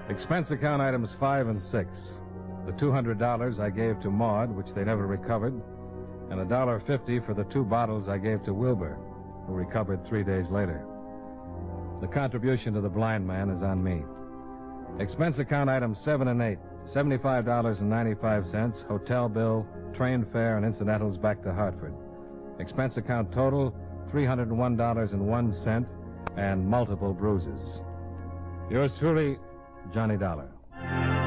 Expense account items 5 and 6. The $200 I gave to Maud, which they never recovered, and $1.50 for the 2 bottles I gave to Wilbur, who recovered 3 days later. The contribution to the blind man is on me. Expense account items 7 and 8. $75.95, hotel bill, train fare, and incidentals back to Hartford. Expense account total, $301.01, and multiple bruises. Yours truly, Johnny Dollar.